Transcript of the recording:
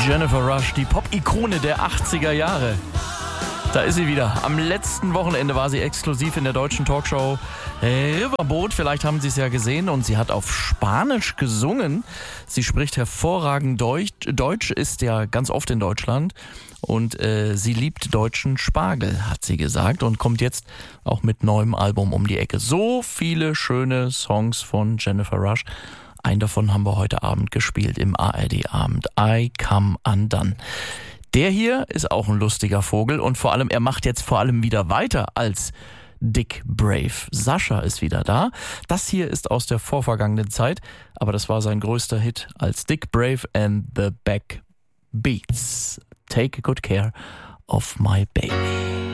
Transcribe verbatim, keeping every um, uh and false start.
Jennifer Rush, die Pop-Ikone der achtziger Jahre. Da ist sie wieder. Am letzten Wochenende war sie exklusiv in der deutschen Talkshow Riverboat. Vielleicht haben Sie es ja gesehen. Und sie hat auf Spanisch gesungen. Sie spricht hervorragend Deutsch, Deutsch ist ja ganz oft in Deutschland. Und äh, sie liebt deutschen Spargel, hat sie gesagt. Und kommt jetzt auch mit neuem Album um die Ecke. So viele schöne Songs von Jennifer Rush. Einen davon haben wir heute Abend gespielt im A R D-Abend. I Come Undone. Der hier ist auch ein lustiger Vogel und vor allem, er macht jetzt vor allem wieder weiter als Dick Brave. Sascha ist wieder da. Das hier ist aus der vorvergangenen Zeit, aber das war sein größter Hit als Dick Brave and the Backbeats. Take good care of my baby.